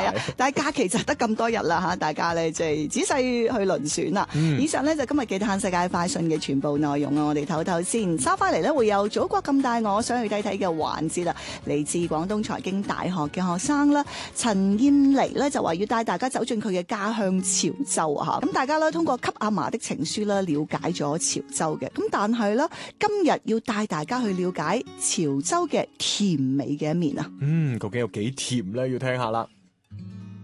係啊，但係假期就得咁多日啦嚇，大家咧即係仔細去輪選啦。以上咧就今日嘅嘆世界快訊嘅全部內容啊，我哋唞唞先，收翻嚟咧會有祖國咁大我想去睇睇嘅環節啦。嚟自廣東財經大學嘅學生啦，陳燕妮咧就話要帶大家走進佢嘅家鄉潮州啊嚇。咁大家咧通過給阿嫲的情書啦，了解咗潮州嘅。咁但係咧今日要帶大家去了解潮州嘅甜美嘅一面啊。 究竟有幾甜咧？要聽下啦。